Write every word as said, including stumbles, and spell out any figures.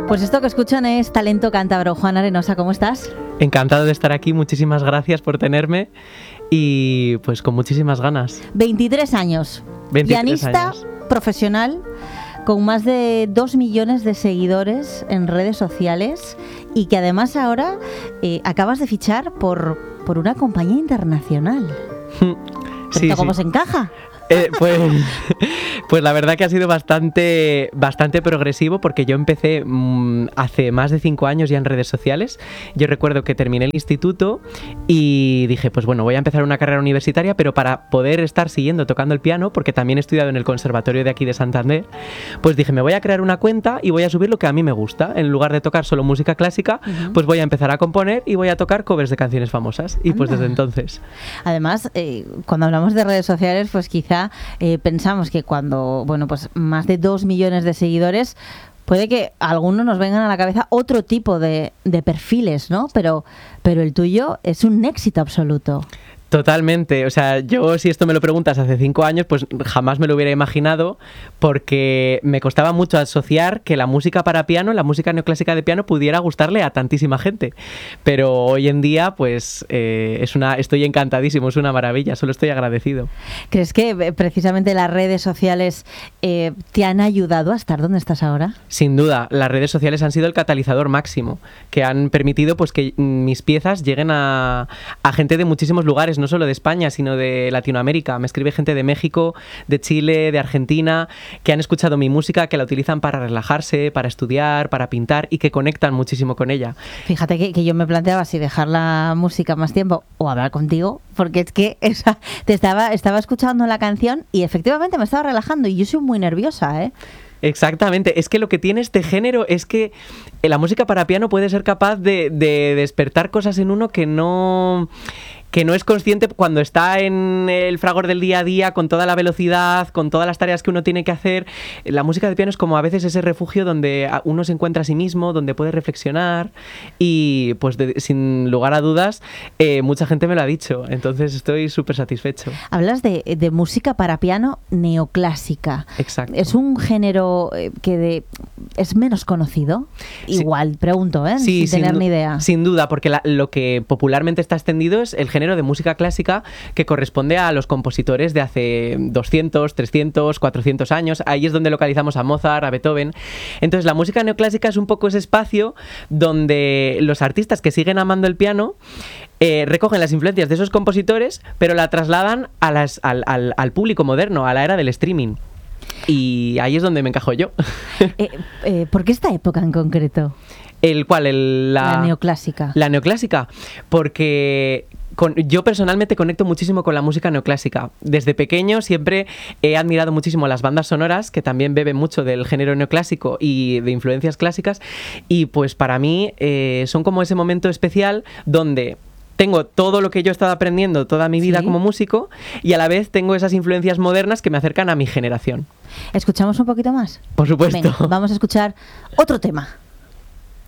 Pues esto que escuchan es Talento Cántabro. Juan Arenosa, ¿cómo estás? Encantado de estar aquí, muchísimas gracias por tenerme y pues con muchísimas ganas. veintitrés años, veintitrés pianista años. Profesional con más de dos millones de seguidores en redes sociales y que además ahora eh, acabas de fichar por, por una compañía internacional. Sí, ¿Esto cómo sí. se encaja? Eh, pues, pues la verdad que ha sido bastante, bastante progresivo porque yo empecé mmm, hace más de cinco años ya en redes sociales. Yo recuerdo que terminé el instituto y dije, pues bueno, voy a empezar una carrera universitaria, pero para poder estar siguiendo tocando el piano, porque también he estudiado en el conservatorio de aquí de Santander, pues dije, me voy a crear una cuenta y voy a subir lo que a mí me gusta. En lugar de tocar solo música clásica, uh-huh. pues voy a empezar a componer y voy a tocar covers de canciones famosas. Y Anda. Pues desde entonces. Además, eh, cuando hablamos de redes sociales, pues quizá Eh, pensamos que cuando, bueno, pues más de dos millones de seguidores, puede que a algunos nos vengan a la cabeza otro tipo de, de perfiles, ¿no? Pero, pero el tuyo es un éxito absoluto. Totalmente, o sea, yo si esto me lo preguntas hace cinco años, pues jamás me lo hubiera imaginado porque me costaba mucho asociar que la música para piano, la música neoclásica de piano pudiera gustarle a tantísima gente, pero hoy en día pues eh, es una, estoy encantadísimo, es una maravilla, solo estoy agradecido. ¿Crees que precisamente las redes sociales eh, te han ayudado a estar donde estás ahora? Sin duda, las redes sociales han sido el catalizador máximo, que han permitido pues que mis piezas lleguen a, a gente de muchísimos lugares, no solo de España, sino de Latinoamérica. Me escribe gente de México, de Chile, de Argentina, que han escuchado mi música, que la utilizan para relajarse, para estudiar, para pintar y que conectan muchísimo con ella. Fíjate que, que yo me planteaba si dejar la música más tiempo o hablar contigo, porque es que esa, te estaba, estaba escuchando la canción y efectivamente me estaba relajando y yo soy muy nerviosa, ¿eh? Exactamente, es que lo que tiene este género es que la música para piano puede ser capaz de, de despertar cosas en uno que no... que no es consciente cuando está en el fragor del día a día, con toda la velocidad, con todas las tareas que uno tiene que hacer. La música de piano es como a veces ese refugio donde uno se encuentra a sí mismo, donde puede reflexionar y pues de, sin lugar a dudas eh, mucha gente me lo ha dicho, entonces estoy súper satisfecho. Hablas de, de música para piano neoclásica. Exacto. Es un género que de, es menos conocido. Sí. Igual, pregunto, ¿eh? Sí, sin tener sin, ni idea. Sin duda, porque la, lo que popularmente está extendido es el género de música clásica que corresponde a los compositores de hace doscientos, trescientos, cuatrocientos años. Ahí es donde localizamos a Mozart, a Beethoven. Entonces la música neoclásica es un poco ese espacio donde los artistas que siguen amando el piano eh, recogen las influencias de esos compositores, pero la trasladan a las, al, al, al público moderno, a la era del streaming. Y ahí es donde me encajo yo. Eh, eh, ¿Por qué esta época en concreto? ¿El cuál? El, la, la neoclásica. La neoclásica, porque... Con, yo personalmente conecto muchísimo con la música neoclásica. Desde pequeño siempre he admirado muchísimo las bandas sonoras, que también beben mucho del género neoclásico y de influencias clásicas, y pues para mí eh, son como ese momento especial donde tengo todo lo que yo he estado aprendiendo toda mi vida, ¿sí?, como músico, y a la vez tengo esas influencias modernas que me acercan a mi generación. ¿Escuchamos un poquito más? Por supuesto. Venga, vamos a escuchar otro tema.